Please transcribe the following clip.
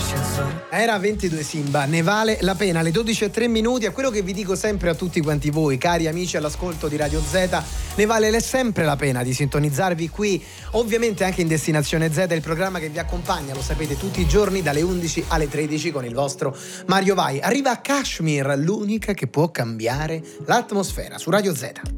Era 22 Simba, ne vale la pena. Alle 12:03 è quello che vi dico sempre a tutti quanti voi, cari amici all'ascolto di Radio Z, ne vale sempre la pena di sintonizzarvi qui, ovviamente anche in Destinazione Z, il programma che vi accompagna, lo sapete, tutti i giorni dalle 11 alle 13 con il vostro Mario Vai. Arriva Kashmir, l'unica che può cambiare l'atmosfera su Radio Z.